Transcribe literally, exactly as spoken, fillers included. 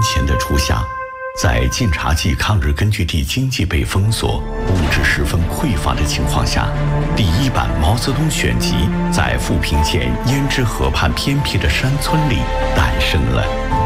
前的初夏，在晋察冀抗日根据地经济被封锁、物质十分匮乏的情况下，第一版《毛泽东选集》在富平县胭脂河畔偏僻的山村里诞生了。